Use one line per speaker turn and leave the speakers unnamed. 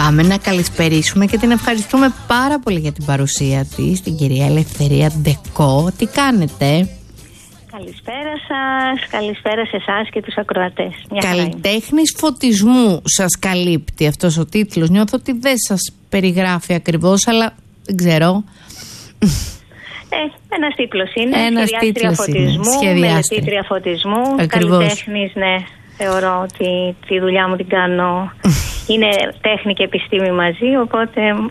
Πάμε να καλησπερίσουμε και την ευχαριστούμε πάρα πολύ για την παρουσία της, την κυρία Ελευθερία Ντεκό. Τι κάνετε?
Καλησπέρα σας, καλησπέρα σε εσάς και τους ακροατές.
Καλλιτέχνης φωτισμού σας καλύπτει αυτός ο τίτλος. Νιώθω ότι δεν σας περιγράφει ακριβώς, αλλά δεν ξέρω.
Ένας τίτλος είναι.
Ένας
σχεδιάστρια
τίτλος
φωτισμού,
είναι.
μελετήτρια φωτισμού.
Ακριβώς.
Καλλιτέχνης, ναι. Θεωρώ ότι τη δουλειά μου την κάνω. Είναι τέχνη και επιστήμη μαζί, οπότε